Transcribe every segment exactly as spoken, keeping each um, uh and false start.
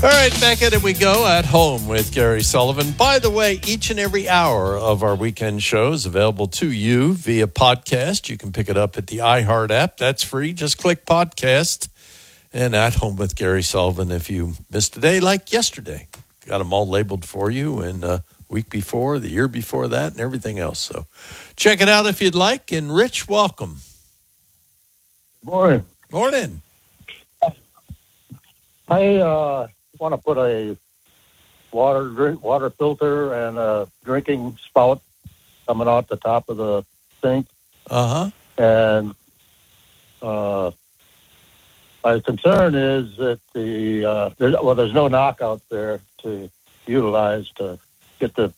All right, back at it we go at home with Gary Sullivan. By the way, each and every hour of our weekend show is available to you via podcast. You can pick it up at the iHeart app. That's free. Just click podcast and At Home with Gary Sullivan. If you missed a day like yesterday, got them all labeled for you, and uh, week before, the year before that, and everything else. So check it out if you'd like. And Rich, welcome. Morning. Morning. I uh, want to put a water drink, water filter and a drinking spout coming out the top of the sink. Uh-huh. And uh, my concern is that the uh, there's, well, there's no knockout there to utilize to get the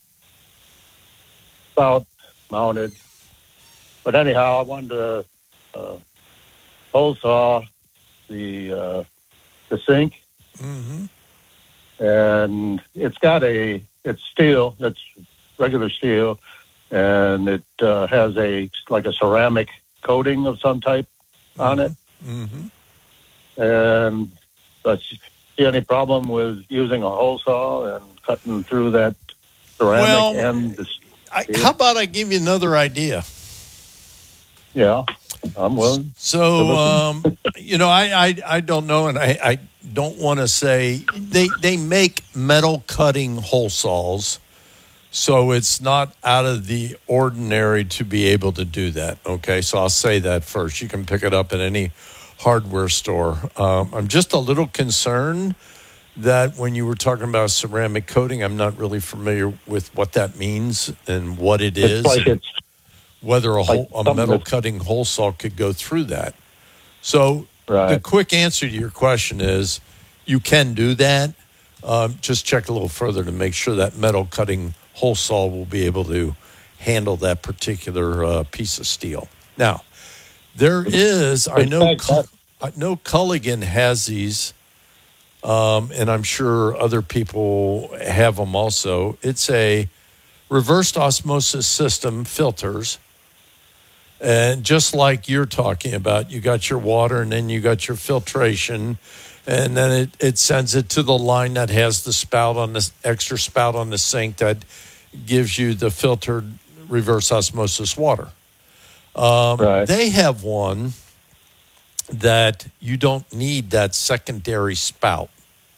spout mounted. But anyhow, I wanted to uh, hole saw the uh, the sink, mm-hmm. and it's got a it's steel, it's regular steel, and it uh, has a like a ceramic coating of some type mm-hmm. on it. Mm-hmm. And do I see any problem with using a hole saw and cutting through that ceramic well, and the I, how about I give you another idea? Yeah, I'm willing. So, um, you know, I, I, I don't know, and I, I don't want to say they they make metal cutting hole saws, so it's not out of the ordinary to be able to do that. Okay, so I'll say that first. You can pick it up at any hardware store. Um, I'm just a little concerned that when you were talking about ceramic coating, I'm not really familiar with what that means and what it is. It's like it's whether a, like hole, a metal cutting hole saw could go through that. So right. The quick answer to your question is you can do that. Um, just check a little further to make sure that metal cutting hole saw will be able to handle that particular uh, piece of steel. Now, there is, I know, I know Culligan has these, um, and I'm sure other people have them also. It's a reversed osmosis system filters. And just like you're talking about, you got your water and then you got your filtration, and then it, it sends it to the line that has the spout on the extra spout on the sink that gives you the filtered reverse osmosis water. Um, right. They have one that you don't need that secondary spout.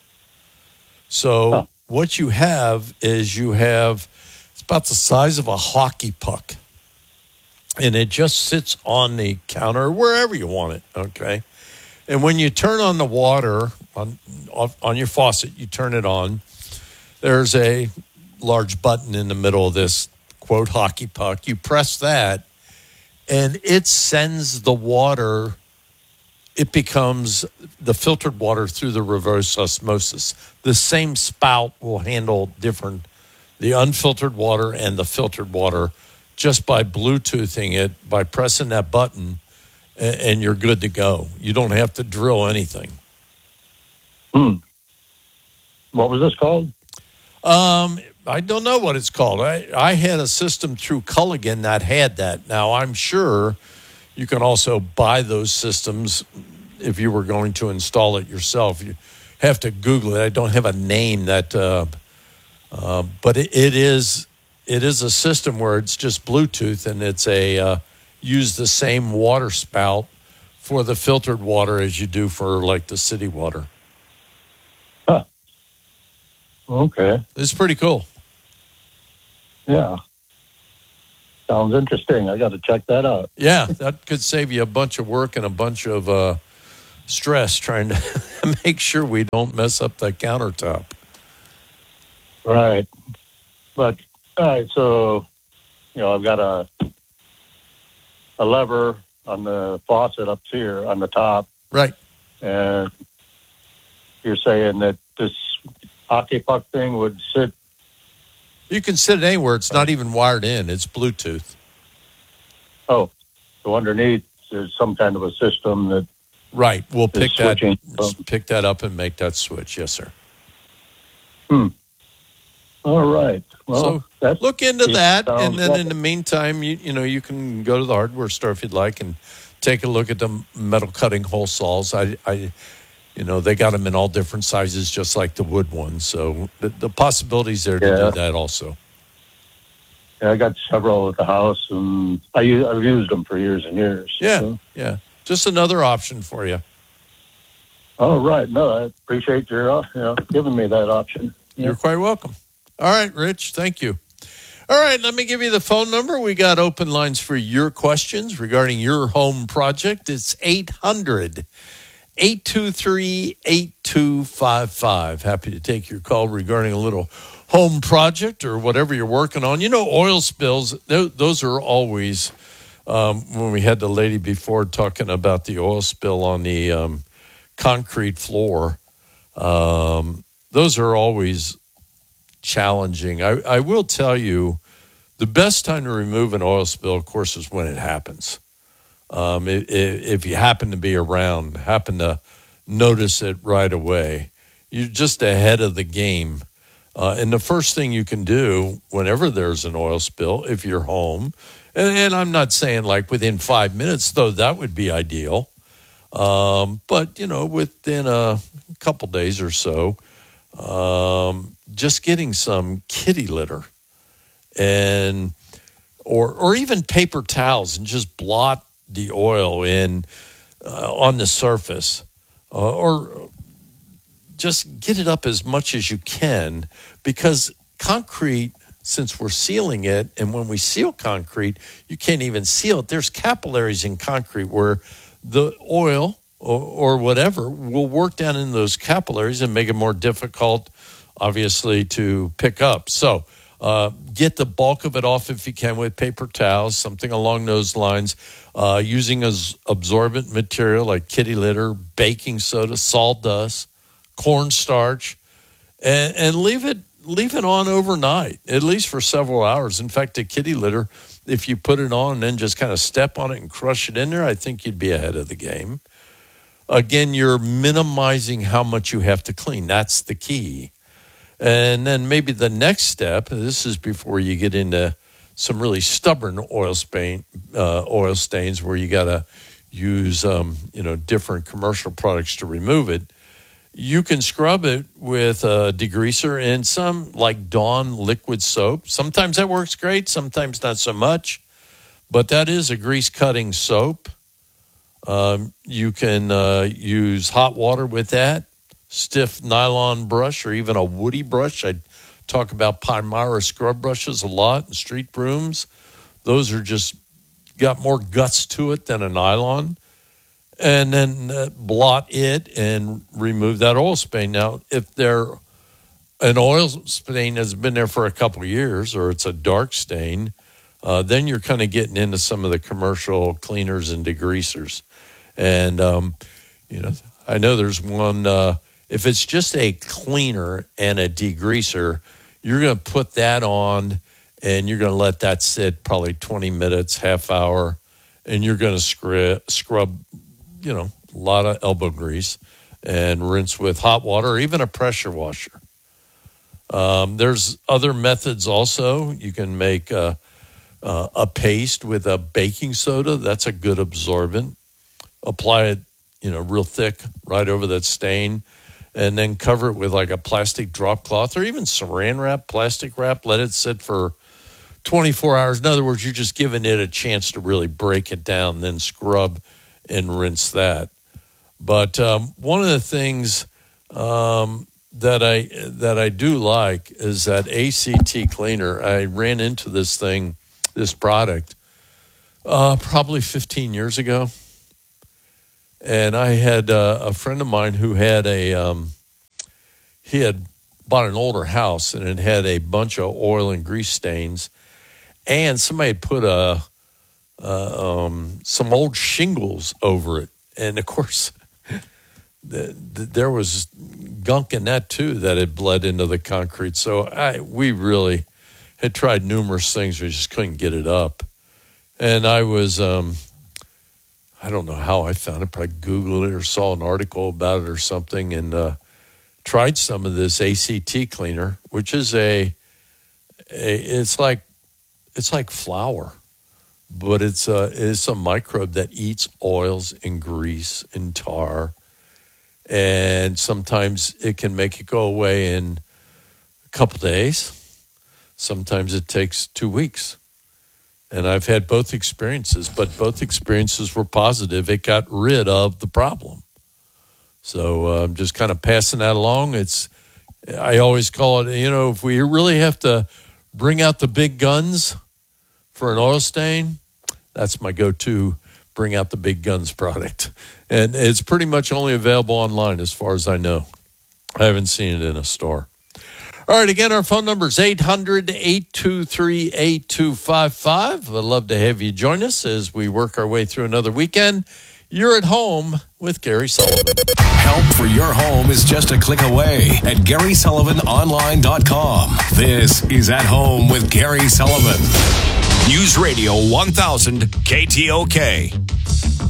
So huh. what you have is you have, it's about the size of a hockey puck. And it just sits on the counter, wherever you want it, okay? And when you turn on the water on on your faucet, you turn it on, there's a large button in the middle of this, quote, hockey puck. You press that, and it sends the water, it becomes the filtered water through the reverse osmosis. The same spout will handle different, the unfiltered water and the filtered water, just by Bluetoothing it, by pressing that button, and you're good to go. You don't have to drill anything. Hmm. What was this called? Um, I don't know what it's called. I, I had a system through Culligan that had that. Now, I'm sure you can also buy those systems if you were going to install it yourself. You have to Google it. I don't have a name that, uh, uh, but it, it is... It is a system where it's just Bluetooth, and it's a uh, use the same water spout for the filtered water as you do for like the city water. Huh. Okay. It's pretty cool. Yeah. Sounds interesting. I got to check that out. Yeah, that could save you a bunch of work and a bunch of uh, stress trying to make sure we don't mess up the countertop. Right. But all right, so, you know, I've got a a lever on the faucet up here on the top. Right. And you're saying that this hockey puck thing would sit... You can sit it anywhere. It's not even wired in. It's Bluetooth. Oh, so underneath there's some kind of a system that... Right. We'll pick that, switching. pick that up and make that switch. Yes, sir. Hmm. All right. Well, so look into that, and then good. in the meantime, you you know you can go to the hardware store if you'd like and take a look at the metal cutting hole saws. I, I You know, they got them in all different sizes, just like the wood ones. So the, the possibilities there to Yeah. do that also. Yeah, I got several at the house, and I use, I've used them for years and years. Yeah, so. yeah. Just another option for you. Oh, right. No, I appreciate your uh, you know giving me that option. Yeah. You're quite welcome. All right, Rich. Thank you. All right, let me give you the phone number. We got open lines for your questions regarding your home project. It's eight hundred, eight two three, eight two five five. Happy to take your call regarding a little home project or whatever you're working on. You know, oil spills, those are always, um, when we had the lady before talking about the oil spill on the um, concrete floor, um, those are always challenging. I, I will tell you, the best time to remove an oil spill, of course, is when it happens. Um, if, if you happen to be around, happen to notice it right away, you're just ahead of the game. Uh, and the first thing you can do whenever there's an oil spill, if you're home, and, and I'm not saying like within five minutes, though that would be ideal, um, but, you know, within a couple days or so, um, just getting some kitty litter and or or even paper towels and just blot the oil in uh, on the surface, uh, or just get it up as much as you can, because concrete, since we're sealing it, and when we seal concrete, you can't even seal it. There's capillaries in concrete where the oil or, or whatever will work down in those capillaries and make it more difficult, obviously, to pick up. So uh, get the bulk of it off if you can with paper towels, something along those lines, uh, using as absorbent material like kitty litter, baking soda, sawdust, cornstarch, and, and leave it leave it on overnight, at least for several hours. In fact, the kitty litter, if you put it on and then just kind of step on it and crush it in there, I think you'd be ahead of the game. Again, you're minimizing how much you have to clean. That's the key. And then maybe the next step, this is before you get into some really stubborn oil stain, uh, oil stains where you got to use, um, you know, different commercial products to remove it. You can scrub it with a degreaser and some like Dawn liquid soap. Sometimes that works great, sometimes not so much. But that is a grease-cutting soap. Um, you can uh, use hot water with that, stiff nylon brush, or even a woody brush. I talk about Palmyra scrub brushes a lot in street brooms. Those are just got more guts to it than a nylon. And then uh, blot it and remove that oil stain. Now, if there an oil stain has been there for a couple of years, or it's a dark stain, uh, then you're kind of getting into some of the commercial cleaners and degreasers. And um, you know, I know there's one. Uh, if it's just a cleaner and a degreaser, you're going to put that on, and you're going to let that sit probably twenty minutes, half hour, and you're going to scrub scrub. You know, a lot of elbow grease, and rinse with hot water or even a pressure washer. Um, there's other methods also. You can make a, a, a paste with a baking soda. That's a good absorbent. Apply it, you know, real thick right over that stain, and then cover it with like a plastic drop cloth or even saran wrap, plastic wrap. Let it sit for twenty-four hours. In other words, you're just giving it a chance to really break it down, then scrub and rinse that. But um, one of the things um, that I that I do like is that A C T cleaner. I ran into this thing, this product, uh, probably fifteen years ago, and I had uh, a friend of mine who had a um, he had bought an older house, and it had a bunch of oil and grease stains, and somebody had put a Uh, um, some old shingles over it. And, of course, the, the, there was gunk in that, too, that had bled into the concrete. So I, we really had tried numerous things. We just couldn't get it up. And I was, um, I don't know how I found it. Probably Googled it or saw an article about it or something, and uh, tried some of this A C T cleaner, which is a, a it's like it's like flour. But it's a, it's a microbe that eats oils and grease and tar. and sometimes it can make it go away in a couple days. Sometimes it takes two weeks. And I've had both experiences, but both experiences were positive. It got rid of the problem. So uh, I'm just kind of passing that along. It's, I always call it, you know, if we really have to bring out the big guns for an oil stain, that's my go-to bring out the big guns product. And it's pretty much only available online as far as I know. I haven't seen it in a store. All right, again, our phone number is eight hundred, eight two three, eight two five five. I'd love to have you join us as we work our way through another weekend. You're at home with Gary Sullivan. Help for your home is just a click away at Gary Sullivan Online dot com. This is At Home with Gary Sullivan. News Radio one thousand K T O K.